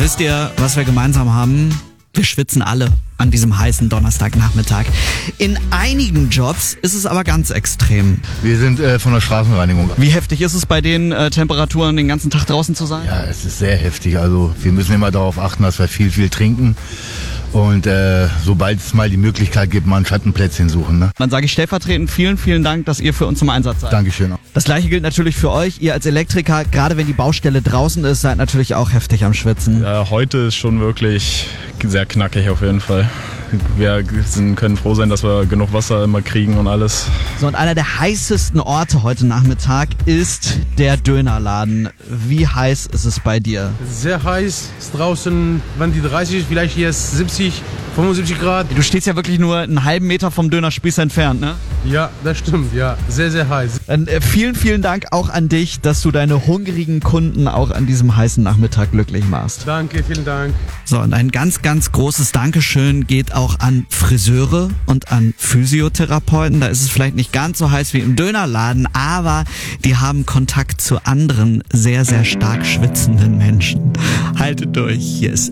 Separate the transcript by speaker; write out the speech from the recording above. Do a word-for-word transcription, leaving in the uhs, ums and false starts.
Speaker 1: wisst ihr, was wir gemeinsam haben? Wir schwitzen alle an diesem heißen Donnerstagnachmittag. In einigen Jobs ist es aber ganz extrem.
Speaker 2: Wir sind äh, von der Straßenreinigung.
Speaker 1: Wie heftig ist es bei den äh, Temperaturen, den ganzen Tag draußen zu sein?
Speaker 2: Ja, es ist sehr heftig. Also wir müssen immer darauf achten, dass wir viel, viel trinken. Und äh, sobald es mal die Möglichkeit gibt, mal ein Schattenplätzchen suchen. Ne?
Speaker 1: Dann sage ich stellvertretend vielen, vielen Dank, dass ihr für uns zum Einsatz seid.
Speaker 2: Dankeschön.
Speaker 1: Das gleiche gilt natürlich für euch. Ihr als Elektriker, gerade wenn die Baustelle draußen ist, seid natürlich auch heftig am Schwitzen.
Speaker 3: Ja, heute ist schon wirklich sehr knackig auf jeden Fall. Wir sind, können froh sein, dass wir genug Wasser immer kriegen und alles.
Speaker 1: So, und einer der heißesten Orte heute Nachmittag ist der Dönerladen. Wie heiß ist es bei dir?
Speaker 4: Sehr heiß, ist draußen, wenn die dreißig, vielleicht hier ist siebzig, fünfundsiebzig Grad.
Speaker 1: Du stehst ja wirklich nur einen halben Meter vom Dönerspieß entfernt, ne?
Speaker 4: Ja, das stimmt, ja. Sehr, sehr heiß.
Speaker 1: Dann äh, vielen, vielen Dank auch an dich, dass du deine hungrigen Kunden auch an diesem heißen Nachmittag glücklich machst.
Speaker 4: Danke, vielen Dank.
Speaker 1: So, und ein ganz, ganz großes Dankeschön geht auch an Friseure und an Physiotherapeuten. Da ist es vielleicht nicht ganz so heiß wie im Dönerladen, aber die haben Kontakt zu anderen sehr, sehr stark schwitzenden Menschen. Haltet durch, hier ist